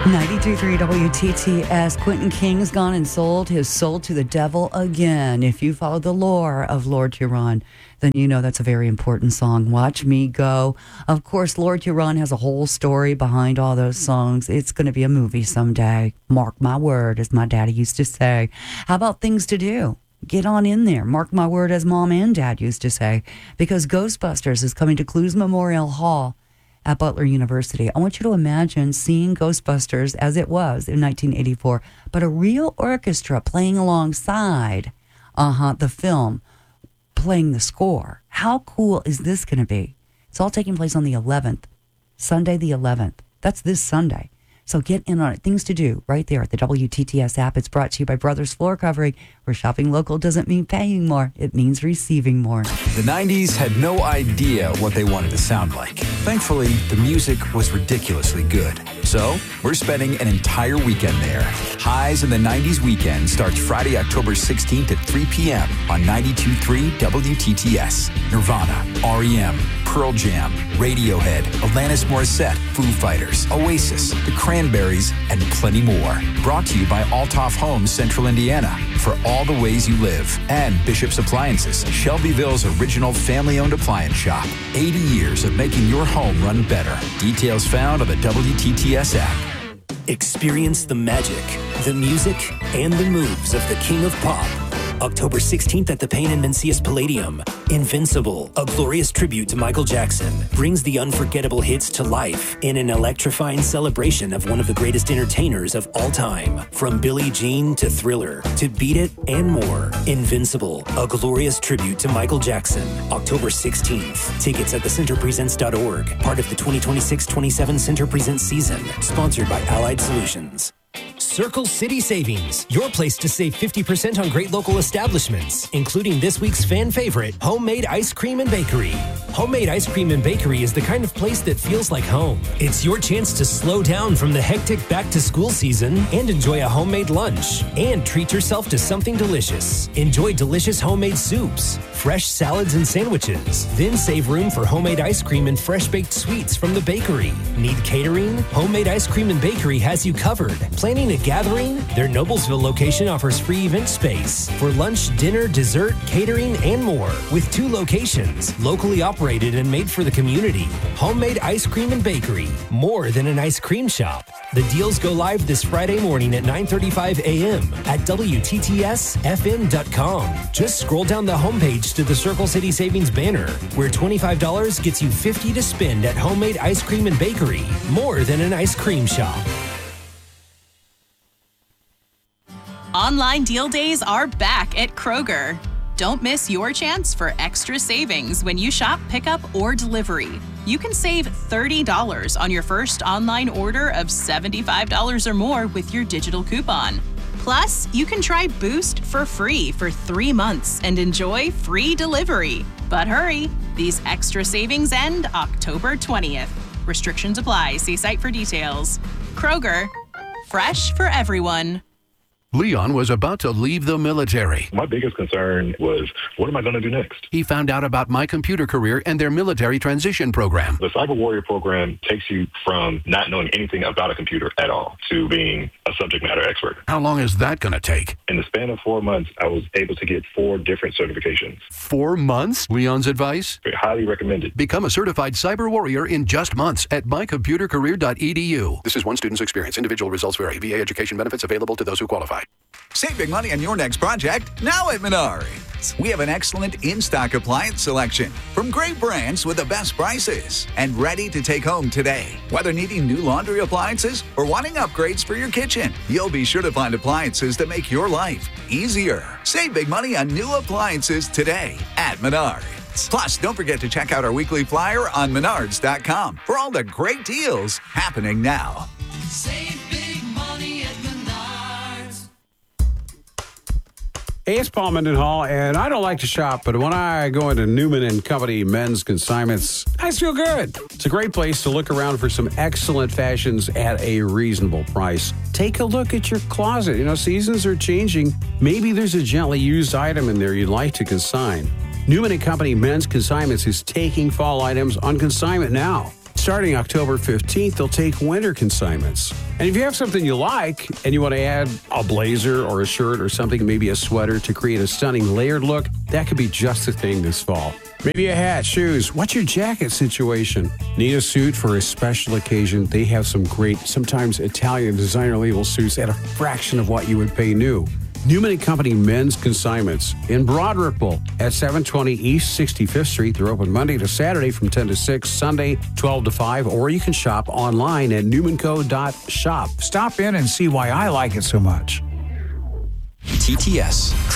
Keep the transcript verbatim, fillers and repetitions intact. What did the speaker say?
ninety-two point three W T T S. Quentin King's gone and sold his soul to the devil again. If you follow the lore of Lord Huron, then you know that's a very important song. Watch Me Go. Of course, Lord Huron has a whole story behind all those songs. It's going to be a movie someday. Mark my word, as my daddy used to say. How about Things to Do? Get on in there. Mark my word, as mom and dad used to say. Because Ghostbusters is coming to Clues Memorial Hall at Butler University. I want you to imagine seeing Ghostbusters as it was in nineteen eighty-four, but a real orchestra playing alongside uh-huh, the film, playing the score. How cool is this going to be? It's all taking place on the eleventh, Sunday the eleventh. That's this Sunday. So get in on it. Things to do right there at the W T T S app. It's brought to you by Brothers Floor Covering, where shopping local doesn't mean paying more. It means receiving more. The nineties had no idea what they wanted to sound like. Thankfully, the music was ridiculously good. So we're spending an entire weekend there. Highs in the nineties weekend starts Friday, October sixteenth at three p.m. on ninety-two point three W T T S. Nirvana, R E M, Pearl Jam, Radiohead, Alanis Morissette, Foo Fighters, Oasis, The Cranberries, and plenty more. Brought to you by Altoff Homes, Central Indiana, for all the ways you live. And Bishop's Appliances, Shelbyville's original family-owned appliance shop. eighty years of making your home run better. Details found on the W T T S app. Experience the magic, the music, and the moves of the King of Pop. October sixteenth at the Payne and Mencius Palladium. Invincible, a glorious tribute to Michael Jackson, brings the unforgettable hits to life in an electrifying celebration of one of the greatest entertainers of all time. From Billie Jean to Thriller to Beat It and more. Invincible, a glorious tribute to Michael Jackson. October sixteenth. Tickets at the center presents dot org. Part of the twenty twenty-six twenty-seven Center Presents season. Sponsored by Allied Solutions. Circle City Savings, your place to save fifty percent on great local establishments, including this week's fan favorite, Homemade Ice Cream and Bakery. Homemade Ice Cream and Bakery is the kind of place that feels like home. It's your chance to slow down from the hectic back-to-school season and enjoy a homemade lunch and treat yourself to something delicious. Enjoy delicious homemade soups, fresh salads and sandwiches. Then save room for homemade ice cream and fresh-baked sweets from the bakery. Need catering? Homemade Ice Cream and Bakery has you covered. Planning a gathering? Their Noblesville location offers free event space for lunch, dinner, dessert, catering, and more. With two locations, locally operated and made for the community. Homemade Ice Cream and Bakery, more than an ice cream shop. The deals go live this Friday morning at nine thirty-five a.m. at W T T S F M dot com. Just scroll down the homepage to the Circle City Savings banner, where twenty-five dollars gets you fifty dollars to spend at Homemade Ice Cream and Bakery, more than an ice cream shop. Online deal days are back at Kroger. Don't miss your chance for extra savings when you shop pickup or delivery. You can save thirty dollars on your first online order of seventy-five dollars or more with your digital coupon. Plus, you can try Boost for free for three months and enjoy free delivery. But hurry, these extra savings end October twentieth. Restrictions apply. See site for details. Kroger, fresh for everyone. Leon was about to leave the military. My biggest concern was, what am I going to do next? He found out about My Computer Career and their military transition program. The Cyber Warrior program takes you from not knowing anything about a computer at all to being a subject matter expert. How long is that going to take? In the span of four months, I was able to get four different certifications. Four months? Leon's advice? Highly recommended. Become a certified cyber warrior in just months at my computer career dot e d u. This is one student's experience. Individual results vary. V A education benefits available to those who qualify. Save big money on your next project now at Menards. We have an excellent in-stock appliance selection from great brands with the best prices and ready to take home today. Whether needing new laundry appliances or wanting upgrades for your kitchen, you'll be sure to find appliances that make your life easier. Save big money on new appliances today at Menards. Plus, don't forget to check out our weekly flyer on menards dot com for all the great deals happening now. Save big money at Menards. Hey, it's Paul Mendenhall, and I don't like to shop, but when I go into Newman and Company men's consignments, I just feel good. It's a great place to look around for some excellent fashions at a reasonable price. Take a look at your closet. You know, seasons are changing. Maybe there's a gently used item in there you'd like to consign. Newman and Company men's consignments is taking fall items on consignment now. starting October fifteenth, they'll take winter consignments. And if you have something you like and you want to add a blazer or a shirt or something, maybe a sweater to create a stunning layered look, that could be just the thing this fall. Maybe a hat, shoes. What's your jacket situation? Need a suit for a special occasion? They have some great, sometimes Italian designer label suits at a fraction of what you would pay new. Newman and Company Men's Consignments in Broad Ripple at seven twenty East sixty-fifth Street. They're open Monday to Saturday from ten to six, Sunday twelve to five, or you can shop online at newman co dot shop. Stop in and see why I like it so much. T T S.